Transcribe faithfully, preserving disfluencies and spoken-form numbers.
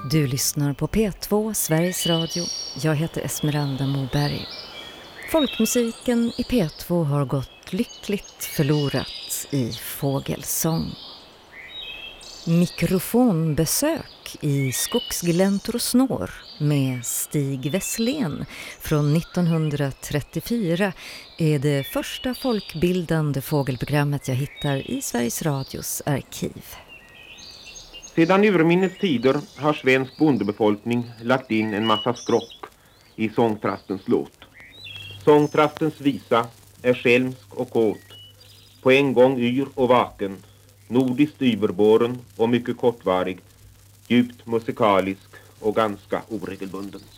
Du lyssnar på P två, Sveriges Radio. Jag heter Esmeralda Moberg. Folkmusiken i P två har gått lyckligt förlorat i fågelsång. Mikrofonbesök i Skogsgläntor och snår med Stig Wesslén från nittonhundratrettiofyra är det första folkbildande fågelprogrammet jag hittar i Sveriges Radios arkiv. Sedan urminnes tider har svensk bondebefolkning lagt in en massa skrock i sångtrastens låt. Sångtrastens visa är skälmsk och kåt, på en gång yr och vaken, nordiskt yberboren och mycket kortvarig, djupt musikalisk och ganska oregelbunden.